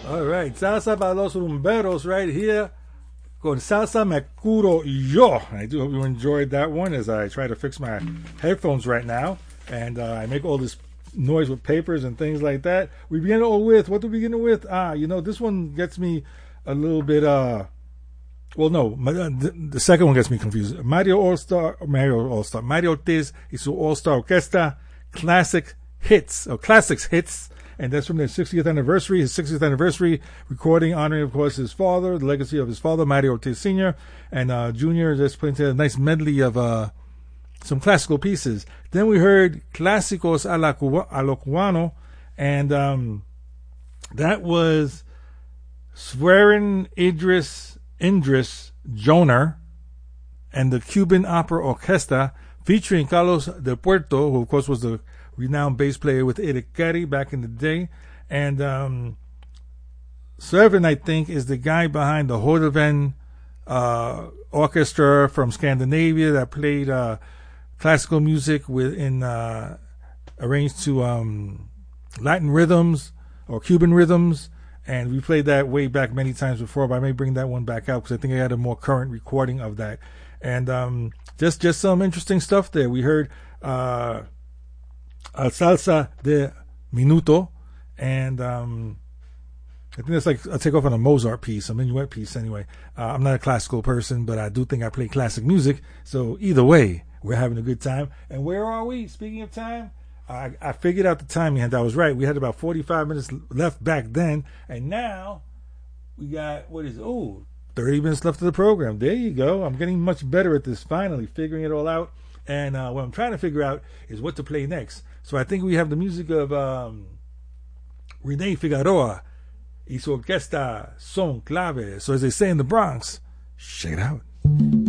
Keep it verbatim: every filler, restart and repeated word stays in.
All right, Salsa para los rumberos right here. Con Salsa Me Curo Yo. I do hope you enjoyed that one as I try to fix my headphones right now. And uh, I make all this noise with papers and things like that. We begin with, what do we begin with? Ah, you know, this one gets me a little bit, uh, well, no, the, the second one gets me confused. Mario All-Star, Mario All-Star, Mario Ortiz y su All-Star Orquesta, classic hits, or classics hits. And that's from their sixtieth anniversary, his sixtieth anniversary recording, honoring, of course, his father, the legacy of his father, Mario Ortiz Senior And uh, Junior just put into a nice medley of uh, some classical pieces. Then we heard Clásicos a, la Cuba, a lo Cubano, and um, that was Swearin Idris Indris Joner and the Cuban Opera Orquesta, featuring Carlos del Puerto, who, of course, was the renowned bass player with Eric Carey back in the day. And um, Servin, I think, is the guy behind the Hodoven uh, orchestra from Scandinavia that played uh, classical music within, uh, arranged to um, Latin rhythms or Cuban rhythms. And we played that way back many times before, but I may bring that one back out because I think I had a more current recording of that. And um, just, just some interesting stuff there. We heard uh, Uh, Salsa de Minuto, and um, I think that's like a takeoff on a Mozart piece, a minuet piece anyway. Uh, I'm not a classical person, but I do think I play classic music, so either way, we're having a good time. And where are we? Speaking of time, I, I figured out the timing, and I was right. We had about forty-five minutes left back then, and now we got, what is it? Oh, thirty minutes left of the program. There you go. I'm getting much better at this, finally, figuring it all out. And uh, what I'm trying to figure out is what to play next. So I think we have the music of um, Rene Figueroa y su orquesta Son Clave. So as they say in the Bronx, check it out.